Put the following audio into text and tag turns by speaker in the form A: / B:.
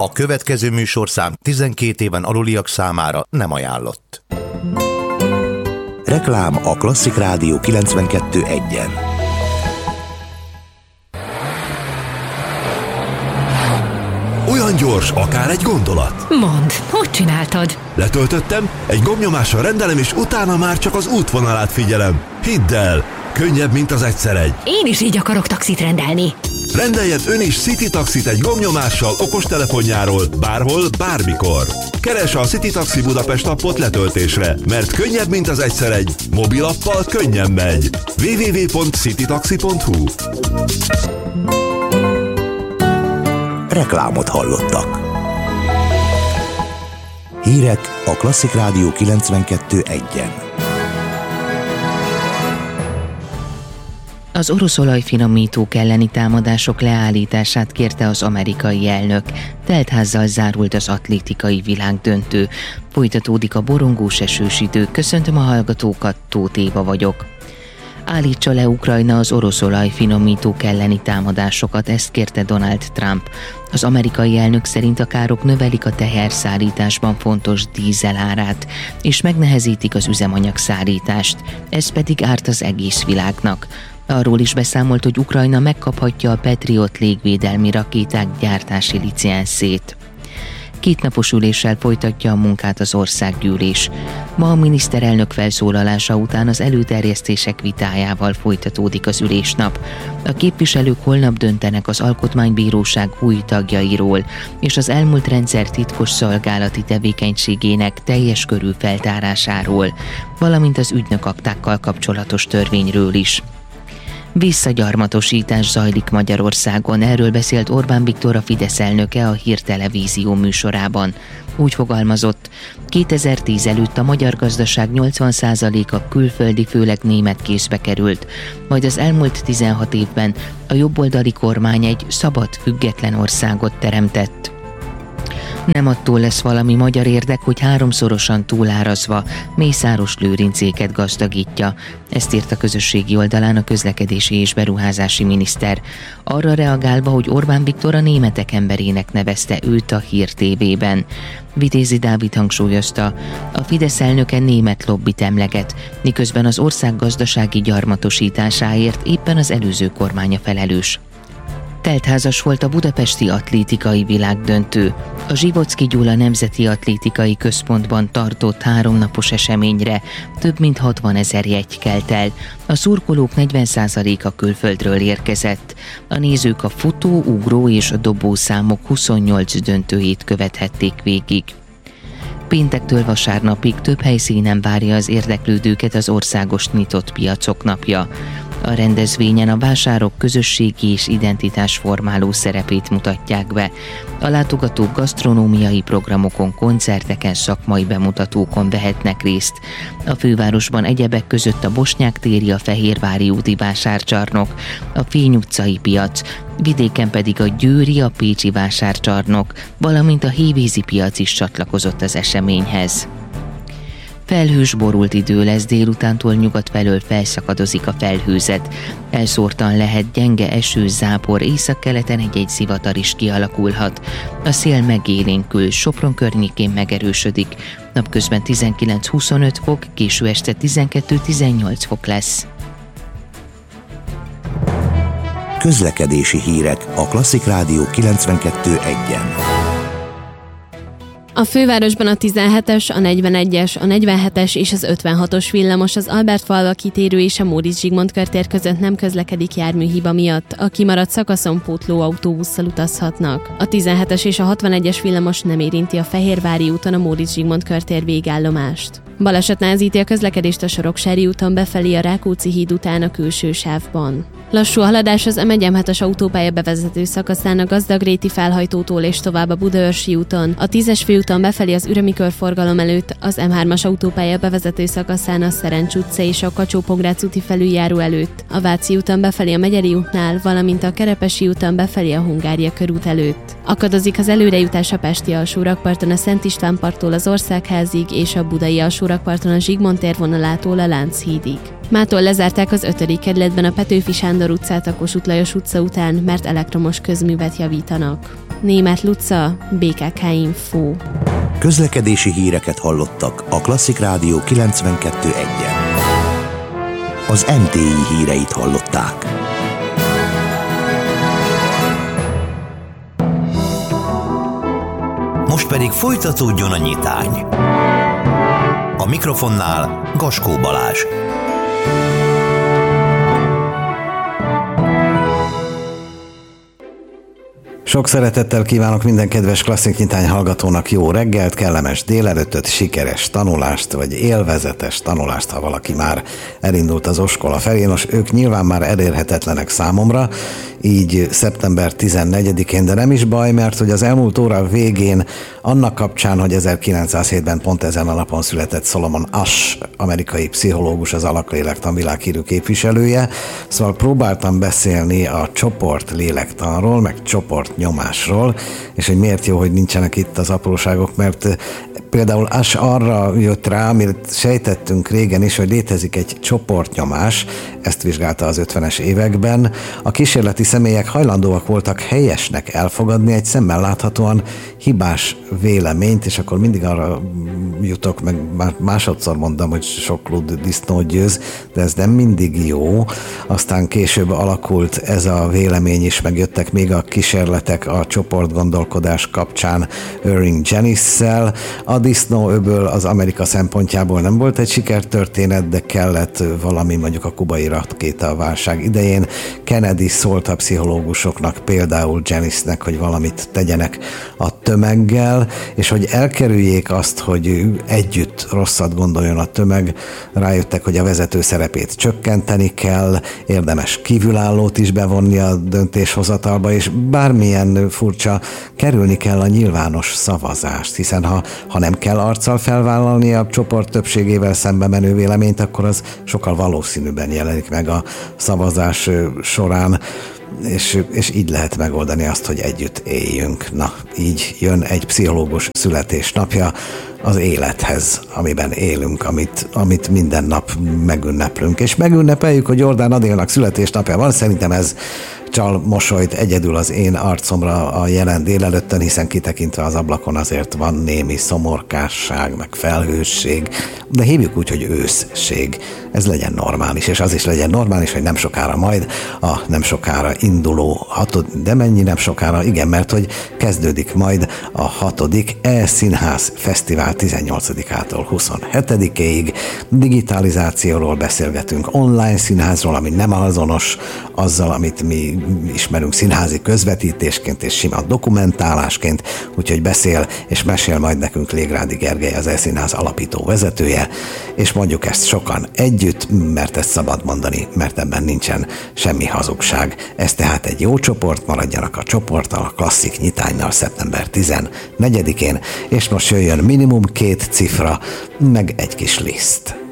A: A következő műsorszám 12 éven aluliak számára nem ajánlott. Reklám a Klasszik Rádió 92.1-en.
B: Olyan gyors, akár egy gondolat.
C: Mondd, hogy csináltad?
B: Letöltöttem, egy gombnyomással rendelem, és utána már csak az útvonalát figyelem. Hidd el, könnyebb, mint az egyszer egy.
C: Én is így akarok taxit rendelni.
B: Rendeljen ön is City Taxit egy gombnyomással okostelefonjáról, bárhol, bármikor. Keresse a City Taxi Budapest appot letöltésre, mert könnyebb, mint az egyszer egy. Mobilappal könnyen megy. www.citytaxi.hu.
A: Reklámot hallottak. Hírek a Klasszik Rádió 92.1-en.
D: Az orosz olajfinomítók elleni támadások leállítását kérte az amerikai elnök. Teltházzal zárult az atlétikai világdöntő. Folytatódik a borongós esős idő. Köszöntöm a hallgatókat, Tóth Éva vagyok. Állítsa le Ukrajna az orosz olajfinomítók elleni támadásokat, ezt kérte Donald Trump. Az amerikai elnök szerint a károk növelik a teherszállításban fontos dízel árát, és megnehezítik az üzemanyagszállítást, ez pedig árt az egész világnak. Arról is beszámolt, hogy Ukrajna megkaphatja a Patriot légvédelmi rakéták gyártási licenszét. Kétnapos üléssel folytatja a munkát az országgyűlés. Ma a miniszterelnök felszólalása után az előterjesztések vitájával folytatódik az ülésnap. A képviselők holnap döntenek az Alkotmánybíróság új tagjairól, és az elmúlt rendszer titkos szolgálati tevékenységének teljes körű feltárásáról, valamint az ügynökaktákkal kapcsolatos törvényről is. Visszagyarmatosítás zajlik Magyarországon, erről beszélt Orbán Viktor, a Fidesz elnöke a Hír Televízió műsorában. Úgy fogalmazott, 2010 előtt a magyar gazdaság 80%-a külföldi, főleg német kézbe került, majd az elmúlt 16 évben a jobboldali kormány egy szabad, független országot teremtett. Nem attól lesz valami magyar érdek, hogy háromszorosan túlárazva Mészáros Lőrincéket gazdagítja. Ezt írt a közösségi oldalán a közlekedési és beruházási miniszter. Arra reagálva, hogy Orbán Viktor a németek emberének nevezte őt a Hír TV-ben. Vitézi Dávid hangsúlyozta, a Fidesz elnöke német lobbit emleget, miközben az ország gazdasági gyarmatosításáért éppen az előző kormánya felelős. Teltházas volt a budapesti atlétikai világdöntő. A Zsivocki Gyula Nemzeti Atlétikai Központban tartott 3 napos eseményre több mint 60 000 jegy kelt el. A szurkolók 40%-a külföldről érkezett. A nézők a futó, ugró és a dobószámok 28 döntőjét követhették végig. Péntektől vasárnapig több helyszínen várja az érdeklődőket az országos nyitott piacok napja. A rendezvényen a vásárok közösségi és identitásformáló szerepét mutatják be. A látogatók gasztronómiai programokon, koncerteken, szakmai bemutatókon vehetnek részt. A fővárosban egyebek között a Bosnyák téri, a Fehérvári úti vásárcsarnok, a Fény utcai piac, vidéken pedig a győri, a pécsi vásárcsarnok, valamint a hévízi piac is csatlakozott az eseményhez. Felhős, borult idő lesz, délutántól nyugat felől felszakadozik a felhőzet. Elszórtan lehet gyenge eső, zápor, északkeleten egy-egy zivatar is kialakulhat. A szél megélénkül, Sopron környékén megerősödik. Napközben 19-25 fok, késő este 12-18 fok lesz.
A: Közlekedési hírek a Klasszik Rádió 92.1-en.
E: A fővárosban a 17-es, a 41-es, a 47-es és az 56-os villamos, az Albert-falva kitérő és a Móricz Zsigmond körtér között nem közlekedik járműhiba miatt. A kimaradt szakaszon pótló autóbusszal utazhatnak. A 17-es és a 61-es villamos nem érinti a Fehérvári úton a Móricz Zsigmond körtér végállomást. Baleset nehezíti a közlekedést a Soroksári úton befelé a Rákóczi híd után a külső sávban. Lassú a haladás az M1-M7-es autópálya bevezető szakaszán a Gazdagréti felhajtótól és tovább a Budaörsi úton, a 10-es főúton befelé az Ürömi körforgalom előtt, az M3-as autópálya bevezető szakaszán a Szerencs utca és a Kacsó-Pongrác úti felüljáró előtt, a Váci úton befelé a Megyeri útnál, valamint a Kerepesi úton befelé a Hungária körút előtt. Akadozik az előrejutás a Pesti alsórakparton a Szent István parttól az Országházig és a Budai alsórakparton a Zsigmond tér vonalától a Lánchídig. Mától lezárták az 5. kerületben a Petőfi Sándor utcát a Kossuth Lajos utca után, mert elektromos közművet javítanak. Németh Luca, BKK Info.
A: Közlekedési híreket hallottak a Klasszik Rádió 92.1-en. Az MTI híreit hallották. Most pedig folytatódjon a nyitány. A mikrofonnál Gaskó Balázs.
F: Sok szeretettel kívánok minden kedves Klasszik Nyitány hallgatónak jó reggelt, kellemes délelőttöt, sikeres tanulást, vagy élvezetes tanulást, ha valaki már elindult az iskola felé. Nos, ők nyilván már elérhetetlenek számomra, így szeptember 14-én, de nem is baj, mert hogy az elmúlt óra végén annak kapcsán, hogy 1907-ben pont ezen a napon született Solomon Asch, amerikai pszichológus, az alaklélektan világhírű képviselője, szóval próbáltam beszélni a csoportlélektanról, meg csoportnyomásról, és hogy miért jó, hogy nincsenek itt az apróságok, mert például Asch arra jött rá, amit sejtettünk régen is, hogy létezik egy csoportnyomás, ezt vizsgálta az 50-es években. A kísérleti személyek hajlandóak voltak helyesnek elfogadni egy szemmel láthatóan hibás véleményt, és akkor mindig arra jutok, meg másodszor mondom, hogy sok lúd disznót győz, de ez nem mindig jó. Aztán később alakult ez a vélemény is, megjöttek még a kísérletek a csoportgondolkodás kapcsán Irving Jennissel. A disznóöböl az Amerika szempontjából nem volt egy sikertörténet, de kellett valami, mondjuk a kubai rakétaválság idején. Kennedy szólt a pszichológusoknak, például Jennissnek, hogy valamit tegyenek a tömeggel, és hogy elkerüljék azt, hogy együtt rosszat gondoljon a tömeg, rájöttek, hogy a vezető szerepét csökkenteni kell, érdemes kívülállót is bevonni a döntéshozatalba, és bármilyen furcsa, kerülni kell a nyilvános szavazást, hiszen ha nem kell arccal felvállalni a csoport többségével szembe menő véleményt, akkor az sokkal valószínűbben jelenik meg a szavazás során, és így lehet megoldani azt, hogy együtt éljünk. Na, így jön egy pszichológus születésnapja az élethez, amiben élünk, amit minden nap megünneplünk. És megünnepeljük, hogy Jordán Adélnak születésnapja van, szerintem ez csal mosolyt egyedül az én arcomra a jelen délelőttön, hiszen kitekintve az ablakon azért van némi szomorkásság, meg felhősség, de hívjuk úgy, hogy őszség. Ez legyen normális, és az is legyen normális, hogy nem sokára majd a nem sokára induló de mennyi nem sokára? Igen, mert hogy kezdődik majd a 6. E-színház fesztivál 18-ától 27-ig. Digitalizációról beszélgetünk, online színházról, ami nem azonos azzal, amit mi ismerünk színházi közvetítésként és sima dokumentálásként, úgyhogy beszél és mesél majd nekünk Légrádi Gergely, az E-színház alapító vezetője, és mondjuk ezt sokan együtt, mert ezt szabad mondani, mert ebben nincsen semmi hazugság. Ez tehát egy jó csoport, maradjanak a csoporttal, a Klasszik Nyitánynal szeptember 14-én, és most jöjjön minimum 2 cifra, meg egy kis liszt.